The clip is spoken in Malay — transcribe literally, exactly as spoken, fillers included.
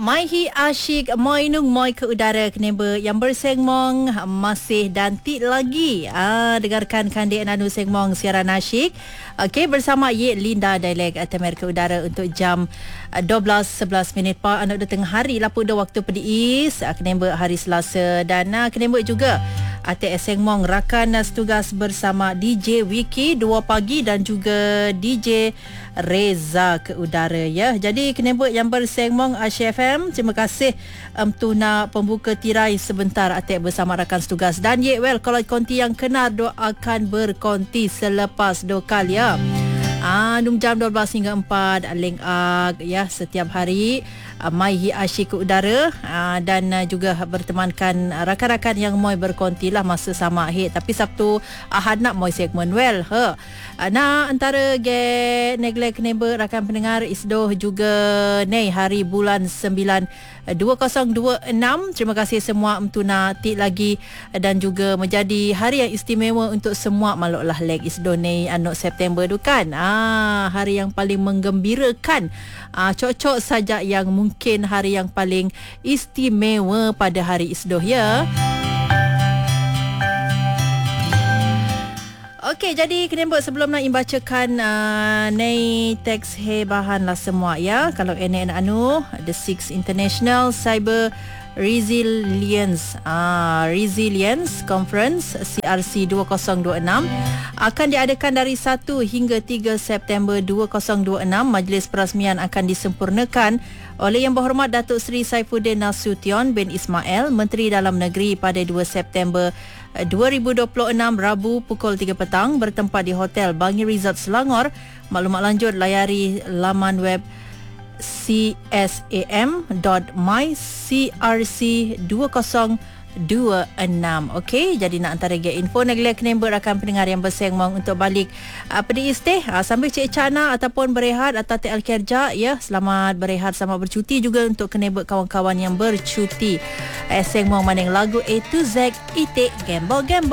Mai hi asyik moi nung moi ke udara keneba yang bersengmong masih dan ti lagi. Ah, dengarkan Kandi Nanu Sengmong siaran asyik. Okey, bersama Ye Linda Dialek Temer ke udara untuk jam dua belas sebelas minit pa anak tengah hari lapu dah waktu pediis keneba hari Selasa dan uh, keneba juga A T S Sengmong rakan setugas bersama D J Wiki dua pagi dan juga D J Reza ke udara ya. Jadi keneba yang bersengmong Asyik F M, terima kasih um, tuna pembuka tirai sebentar atik bersama rakan setugas. Dan ye well, kalau konti yang kenal doakan berkonti selepas dokal ya. Ah, nung jam dua belas hingga empat link ag ya setiap hari uh, mai hi asyik ke udara uh, dan uh, juga bertemankan uh, rakan-rakan yang moi berkonti lah masa sama hit. Tapi Sabtu Ahad nak moi segmen well ha. Uh, nah antara ge negle keneba rakan pendengar isdoh juga nei hari bulan sembilan dua ribu dua puluh enam. Terima kasih semua mtuna ti lagi dan juga menjadi hari yang istimewa untuk semua maluklah leg isdoh nei anu September tu kan. Ah, hari yang paling menggembirakan. Ah, cocok saja yang mungkin hari yang paling istimewa pada hari isdoh ya. Okey, jadi kenapa sebelum nak membacakan uh, nei teks hebahan lah semua ya. Kalau N N anu The Six International Cyber Resilience uh, Resilience Conference C R C dua ribu dua puluh enam akan diadakan dari satu hingga tiga September dua ribu dua puluh enam. Majlis perasmian akan disempurnakan oleh Yang Berhormat Datuk Seri Saifuddin Nasution bin Ismail, Menteri Dalam Negeri pada dua September dua ribu dua puluh enam Rabu pukul tiga petang bertempat di Hotel Bangi Resort Selangor. Maklumat lanjut layari laman web c s a m dot my c r c dua ribu dua puluh enam. Okey, jadi nak antara ge info negara kenembut rakan pendengar yang bersengmong untuk balik uh, pedi isteh uh, sambil cek cana ataupun berehat atau tel kerja ya. Selamat berehat, selamat bercuti juga untuk kenembut kawan-kawan yang bercuti. Eh, sengmong maning lagu A to Z itik gamble gamble.